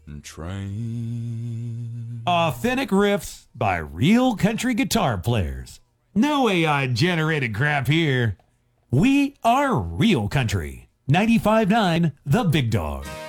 train. Authentic riffs by real country guitar players. No AI-generated crap here. We are real country. 95.9 The Big Dog.